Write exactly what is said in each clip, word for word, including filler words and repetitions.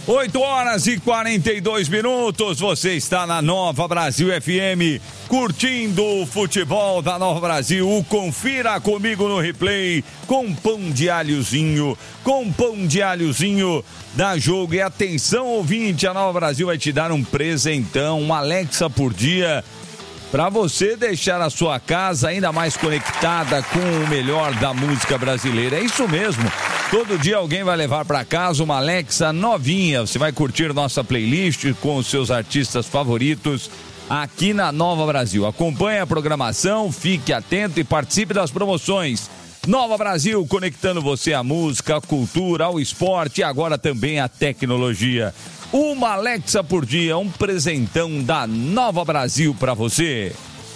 oito horas e quarenta e dois minutos, você está na Nova Brasil F M, curtindo o futebol da Nova Brasil. Confira comigo no replay, com pão de alhozinho, com pão de alhozinho da Jogo. E atenção, ouvinte, a Nova Brasil vai te dar um presentão, uma Alexa por dia, para você deixar a sua casa ainda mais conectada com o melhor da música brasileira. É isso mesmo. Todo dia alguém vai levar para casa uma Alexa novinha. Você vai curtir nossa playlist com os seus artistas favoritos aqui na Nova Brasil. Acompanhe a programação, fique atento e participe das promoções. Nova Brasil, conectando você à música, à cultura, ao esporte e agora também à tecnologia. Uma Alexa por dia, um presentão da Nova Brasil para você.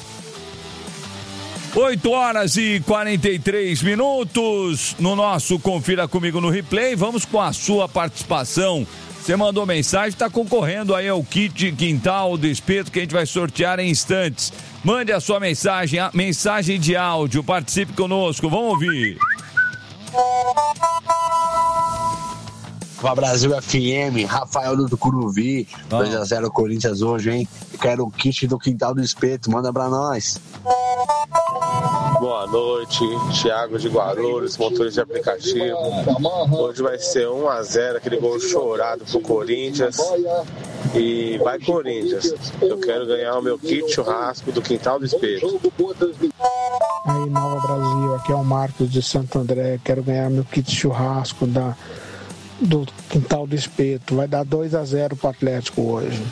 oito horas e quarenta e três minutos no nosso Confira Comigo no Replay. Vamos com a sua participação. Você mandou mensagem, está concorrendo aí ao kit Quintal do Espeto que a gente vai sortear em instantes. Mande a sua mensagem, a mensagem de áudio, participe conosco, vamos ouvir. Nova Brasil F M, Rafael do Tucuruvi, ah. dois a zero Corinthians hoje, hein? Eu quero o kit do Quintal do Espeto, manda pra nós. Boa noite, Thiago de Guarulhos, motorista de aplicativo. Hoje vai ser um a zero, aquele gol chorado pro Corinthians. E vai Corinthians, eu quero ganhar o meu kit churrasco do Quintal do Espeto. Aí, Nova Brasil, aqui é o Marcos de Santo André, quero ganhar meu kit churrasco da... do Quintal do Espeto. Vai dar dois a zero pro Atlético hoje.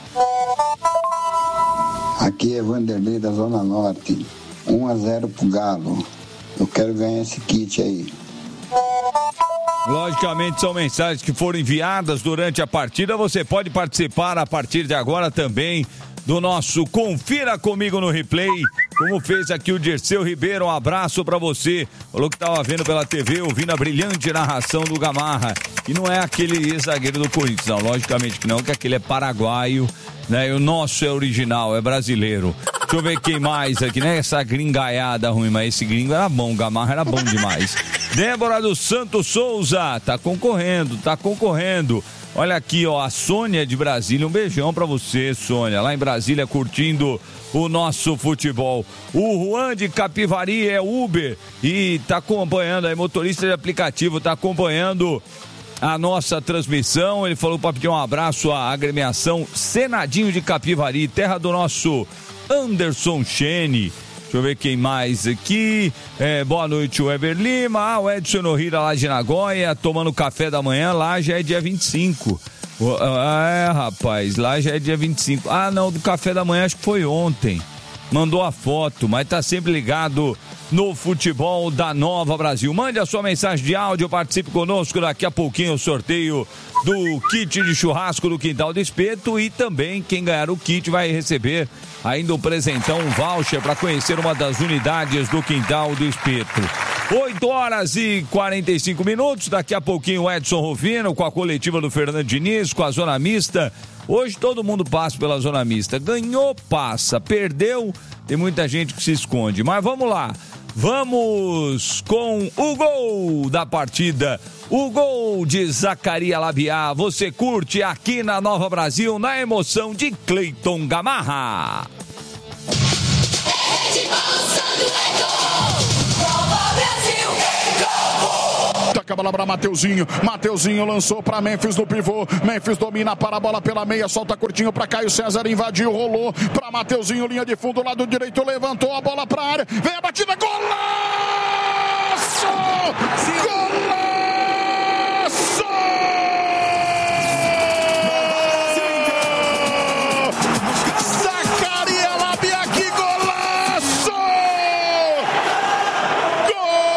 Aqui é Vanderlei da Zona Norte, um a zero pro Galo. Eu quero ganhar esse kit aí. Logicamente são mensagens que foram enviadas durante a partida. Você pode participar a partir de agora também do nosso Confira Comigo no Replay, como fez aqui o Dirceu Ribeiro. Um abraço pra você. Falou que tava vendo pela T V, ouvindo a brilhante narração do Gamarra. E não é aquele zagueiro do Corinthians, não. Logicamente que não, que aquele é paraguaio, né? E o nosso é original, é brasileiro. Deixa eu ver quem mais aqui, né? Essa gringaiada ruim, mas esse gringo era bom, o Gamarra era bom demais. Débora dos Santos Souza, tá concorrendo, tá concorrendo. Olha aqui, ó, a Sônia de Brasília, um beijão pra você, Sônia, lá em Brasília curtindo o nosso futebol. O Juan de Capivari é Uber e tá acompanhando, aí motorista de aplicativo, tá acompanhando a nossa transmissão. Ele falou para pedir um abraço à agremiação Senadinho de Capivari, terra do nosso Anderson Chene. Deixa eu ver quem mais aqui. É, boa noite, o Weber Lima. Ah, o Edson Norira lá de Nagoya, tomando café da manhã. Lá já é dia vinte e cinco. É, rapaz, lá já é dia vinte e cinco. Ah, não, do café da manhã acho que foi ontem. Mandou a foto, mas tá sempre ligado no futebol da Nova Brasil. Mande a sua mensagem de áudio, participe conosco. Daqui a pouquinho o sorteio do kit de churrasco do Quintal do Espeto. E também quem ganhar o kit vai receber ainda um presentão, um voucher para conhecer uma das unidades do Quintal do Espeto. oito horas e quarenta e cinco minutos. Daqui a pouquinho o Edson Rufino com a coletiva do Fernando Diniz, com a Zona Mista. Hoje todo mundo passa pela Zona Mista. Ganhou, passa. Perdeu, tem muita gente que se esconde. Mas vamos lá. Vamos com o gol da partida. O gol de Zacarias Labiá. Você curte aqui na Nova Brasil, na emoção de Cleiton Gamarra. Toca a bola para Mateuzinho. Mateuzinho lançou para Memphis no pivô. Memphis domina para a bola pela meia. Solta curtinho para Caio César. Invadiu, rolou para Mateuzinho. Linha de fundo, lado direito. Levantou a bola para a área. Vem a batida. Golaço!